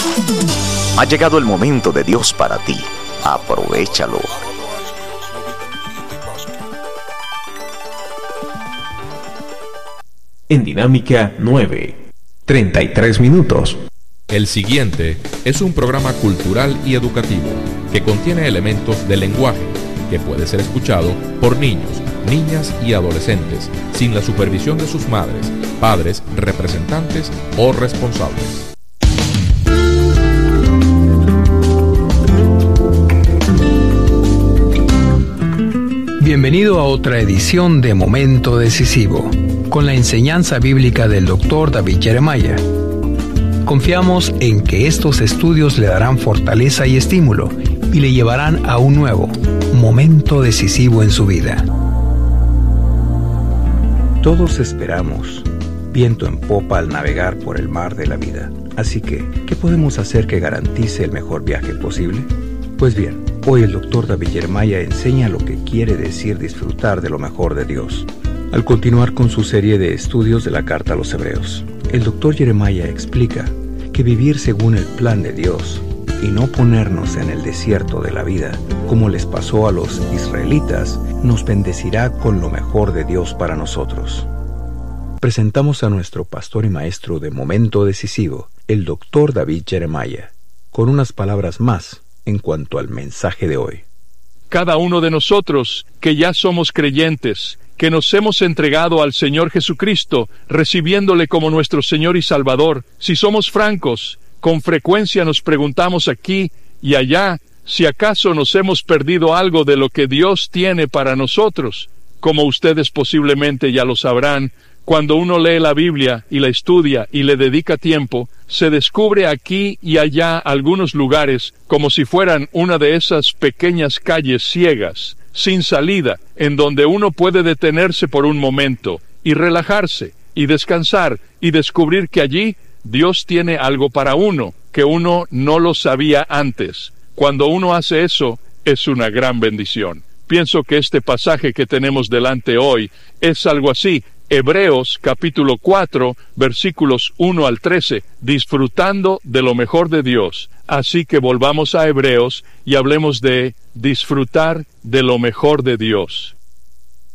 Ha llegado el momento de Dios para ti. Aprovéchalo. En Dinámica 9, 33 minutos. El siguiente es un programa cultural y educativo que contiene elementos de lenguaje que puede ser escuchado por niños, niñas y adolescentes sin la supervisión de sus madres, padres, representantes o responsables. Bienvenido a otra edición de Momento Decisivo, con la enseñanza bíblica del Dr. David Jeremiah. Confiamos en que estos estudios le darán fortaleza y estímulo y le llevarán a un nuevo momento decisivo en su vida. Todos esperamos viento en popa al navegar por el mar de la vida. Así que, ¿qué podemos hacer que garantice el mejor viaje posible? Pues bien, hoy el Dr. David Jeremiah enseña lo que quiere decir disfrutar de lo mejor de Dios. Al continuar con su serie de estudios de la Carta a los Hebreos, el Dr. Jeremiah explica que vivir según el plan de Dios y no ponernos en el desierto de la vida, como les pasó a los israelitas, nos bendecirá con lo mejor de Dios para nosotros. Presentamos a nuestro pastor y maestro de Momento Decisivo, el Dr. David Jeremiah, con unas palabras más en cuanto al mensaje de hoy. Cada uno de nosotros, que ya somos creyentes, que nos hemos entregado al Señor Jesucristo, recibiéndole como nuestro Señor y Salvador, si somos francos, con frecuencia nos preguntamos aquí y allá si acaso nos hemos perdido algo de lo que Dios tiene para nosotros. Como ustedes posiblemente ya lo sabrán, cuando uno lee la Biblia y la estudia y le dedica tiempo, se descubre aquí y allá algunos lugares como si fueran una de esas pequeñas calles ciegas, sin salida, en donde uno puede detenerse por un momento y relajarse y descansar y descubrir que allí Dios tiene algo para uno, que uno no lo sabía antes. Cuando uno hace eso, es una gran bendición. Pienso que este pasaje que tenemos delante hoy es algo así. Hebreos capítulo 4, versículos 1 al 13, disfrutando de lo mejor de Dios. Así que volvamos a Hebreos y hablemos de disfrutar de lo mejor de Dios.